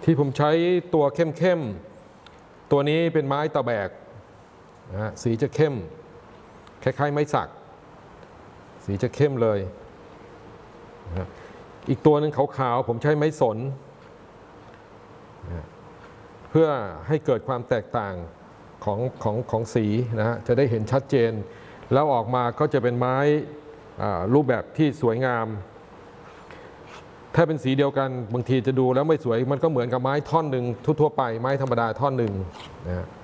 ที่ผมใช้ตัวเข้มๆตัวนี้เป็นไม้ตะแบกนะสีจะเข้มคล้ายๆไม้สักสีจะเข้มเลยนะอีกตัวหนึ่งขาวๆผมใช้ไม้สนนะเพื่อให้เกิดความแตกต่างของสีนะฮะจะได้เห็นชัดเจนแล้วออกมาก็จะเป็นไม้รูปแบบที่สวยงามถ้าเป็นสีเดียวกันบางทีจะดูแล้วไม่สวยมันก็เหมือนกับไม้ท่อนหนึ่งทั่วๆไปไม้ธรรมดาท่อนหนึ่งนะ